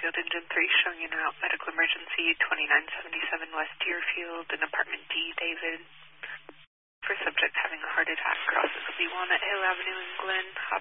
Deerfield, Engine 3, showing you now. Medical emergency, 2977 West Deerfield, in apartment D, David. For subject having a heart attack, crosses will be Walnut Hill Avenue in Glen.